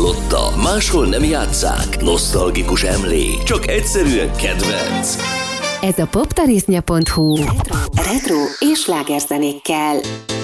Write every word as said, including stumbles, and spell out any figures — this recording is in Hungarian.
hallotta, máshol nem játsszák, nosztalgikus emlék, csak egyszerűen kedvenc. Ez a poptarisznya pont hu retro, retro és slágerzenékkel.